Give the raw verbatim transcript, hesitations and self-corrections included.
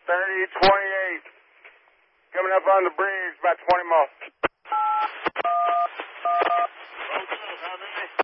thirty twenty-eight. Coming up on the breeze, about twenty miles.